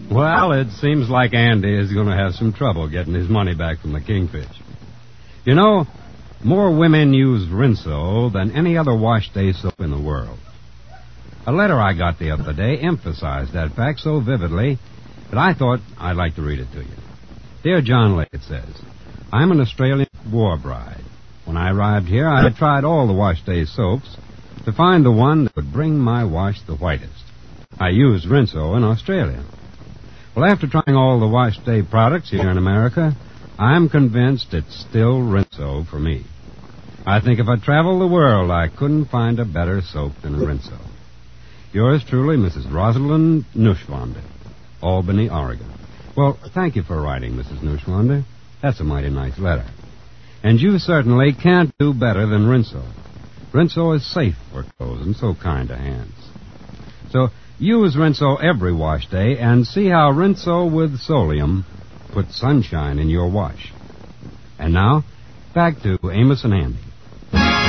Well, it seems like Andy is going to have some trouble getting his money back from the Kingfish. You know, more women use Rinso than any other wash day soap in the world. A letter I got the other day emphasized that fact so vividly that I thought I'd like to read it to you. Dear John Lake, it says, I'm an Australian war bride. When I arrived here, I had tried all the wash day soaps to find the one that would bring my wash the whitest. I used Rinso in Australia. Well, after trying all the wash day products here in America, I'm convinced it's still Rinso for me. I think if I traveled the world, I couldn't find a better soap than Rinso. Yours truly, Mrs. Rosalind Neuschwander, Albany, Oregon. Well, thank you for writing, Mrs. Neuschwander. That's a mighty nice letter. And you certainly can't do better than Rinso. Rinso is safe for clothes and so kind to hands. So use Rinso every wash day and see how Rinso with Solium puts sunshine in your wash. And now, back to Amos and Andy.